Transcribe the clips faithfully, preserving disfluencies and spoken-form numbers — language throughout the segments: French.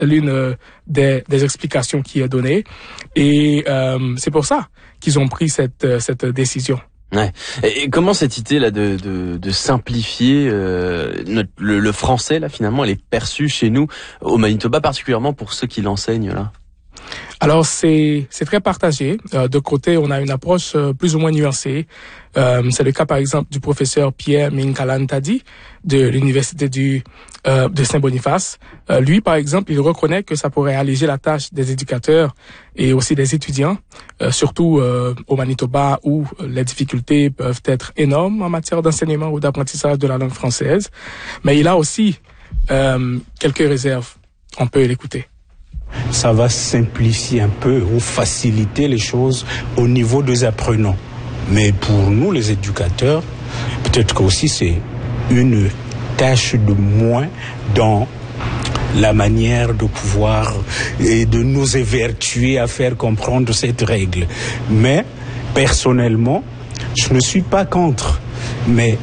l'une euh, des, des explications qui est donnée. Et euh, c'est pour ça qu'ils ont pris cette, cette décision. Ouais. Et comment cette idée là de, de, de simplifier euh, notre, le, le français là finalement, elle est perçue chez nous au Manitoba, particulièrement pour ceux qui l'enseignent là? Alors c'est c'est très partagé. Euh, de côté, on a une approche euh, plus ou moins nuancée. Euh, c'est le cas par exemple du professeur Pierre Minkalan-Tadi de l'université du euh, de Saint-Boniface. Euh, lui, par exemple, il reconnaît que ça pourrait alléger la tâche des éducateurs et aussi des étudiants, euh, surtout euh, au Manitoba où les difficultés peuvent être énormes en matière d'enseignement ou d'apprentissage de la langue française. Mais il a aussi euh, quelques réserves. On peut l'écouter. Ça va simplifier un peu ou faciliter les choses au niveau des apprenants. Mais pour nous, les éducateurs, peut-être qu'aussi c'est une tâche de moins dans la manière de pouvoir et de nous évertuer à faire comprendre cette règle. Mais personnellement, je ne suis pas contre. Mais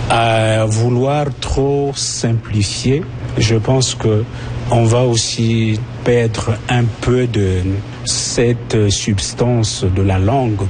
à vouloir trop simplifier, je pense que on va aussi perdre un peu de cette substance de la langue.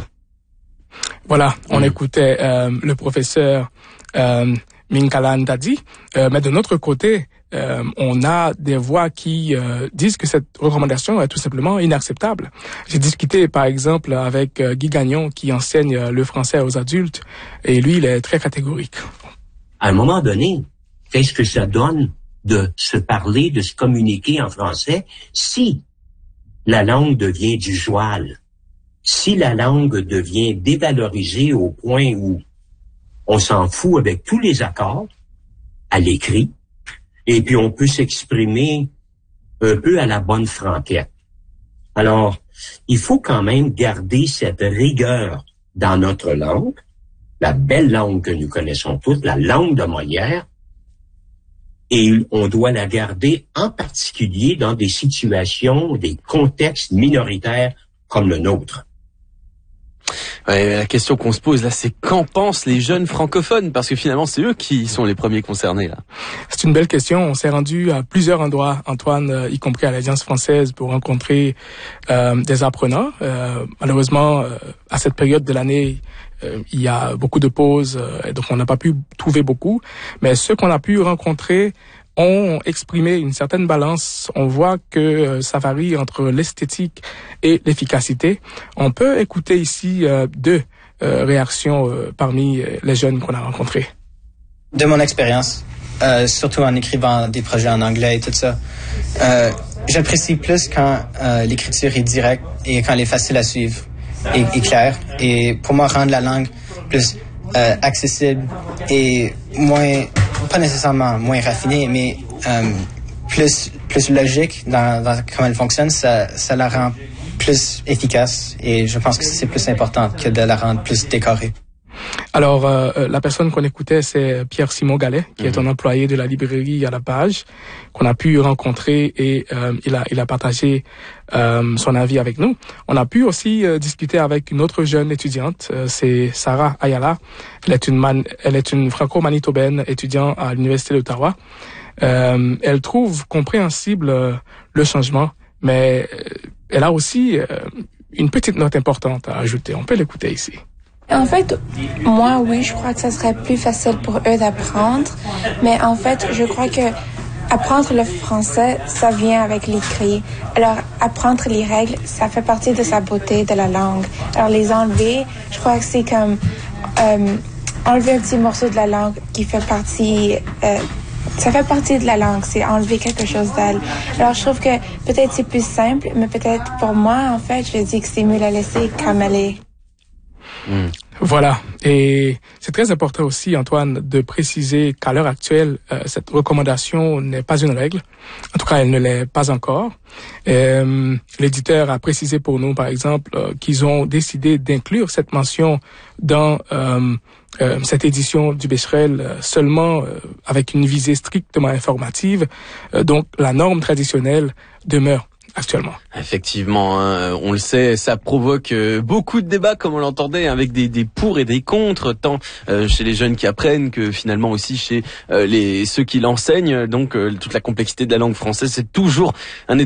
Voilà, on mmh. écoutait euh, le professeur euh, Minkalan-Tadi, euh, mais de notre côté, euh, on a des voix qui euh, disent que cette recommandation est tout simplement inacceptable. J'ai discuté par exemple avec euh, Guy Gagnon qui enseigne euh, le français aux adultes et lui, il est très catégorique. À un moment donné, qu'est-ce que ça donne de se parler, de se communiquer en français si la langue devient du joual, si la langue devient dévalorisée au point où on s'en fout avec tous les accords à l'écrit, et puis on peut s'exprimer un peu à la bonne franquette. Alors, il faut quand même garder cette rigueur dans notre langue, la belle langue que nous connaissons tous, la langue de Molière, et on doit la garder en particulier dans des situations, des contextes minoritaires comme le nôtre. Ouais, la question qu'on se pose là, c'est qu'en pensent les jeunes francophones? Parce que finalement, c'est eux qui sont les premiers concernés là. C'est une belle question. On s'est rendu à plusieurs endroits, Antoine, euh, y compris à l'Alliance française, pour rencontrer euh, des apprenants. Euh, malheureusement, euh, à cette période de l'année, euh, il y a beaucoup de pauses, euh, et donc on n'a pas pu trouver beaucoup. Mais ceux qu'on a pu rencontrer ont exprimé une certaine balance. On voit que euh, ça varie entre l'esthétique et l'efficacité. On peut écouter ici euh, deux euh, réactions euh, parmi les jeunes qu'on a rencontrés. De mon expérience, euh, surtout en écrivant des projets en anglais et tout ça, euh, j'apprécie plus quand euh, l'écriture est directe et quand elle est facile à suivre et, et claire. Et pour moi, rendre la langue plus euh, accessible et moins, pas nécessairement moins raffinée, mais euh, plus plus logique dans, dans comment elle fonctionne, ça, ça la rend plus efficace. Et je pense que c'est plus important que de la rendre plus décorée. Alors, euh, la personne qu'on écoutait, c'est Pierre-Simon Gallet, qui mmh. est un employé de la librairie à la Page, qu'on a pu rencontrer et euh, il a il a partagé euh, son avis avec nous. On a pu aussi euh, discuter avec une autre jeune étudiante, euh, c'est Sarah Ayala. Elle est une man, elle est une franco-manitobaine étudiante à l'Université d'Ottawa. Euh, elle trouve compréhensible euh, le changement, mais euh, elle a aussi euh, une petite note importante à ajouter. On peut l'écouter ici. En fait, moi, oui, je crois que ça serait plus facile pour eux d'apprendre. Mais en fait, je crois que apprendre le français, ça vient avec l'écrit. Alors, apprendre les règles, ça fait partie de sa beauté de la langue. Alors, les enlever, je crois que c'est comme euh, enlever un petit morceau de la langue qui fait partie... Euh, ça fait partie de la langue, c'est enlever quelque chose d'elle. Alors, je trouve que peut-être c'est plus simple, mais peut-être pour moi, en fait, je dis que c'est mieux la laisser comme elle est. Mmh. Voilà. Et c'est très important aussi, Antoine, de préciser qu'à l'heure actuelle, euh, cette recommandation n'est pas une règle. En tout cas, elle ne l'est pas encore. Euh, l'éditeur a précisé pour nous, par exemple, euh, qu'ils ont décidé d'inclure cette mention dans euh, euh, cette édition du Becherel euh, seulement euh, avec une visée strictement informative. Euh, donc, la norme traditionnelle demeure actuellement. Effectivement, hein, on le sait, ça provoque euh, beaucoup de débats, comme on l'entendait, avec des, des pour et des contre, tant euh, chez les jeunes qui apprennent que finalement aussi chez euh, les ceux qui l'enseignent. Donc, euh, toute la complexité de la langue française, c'est toujours un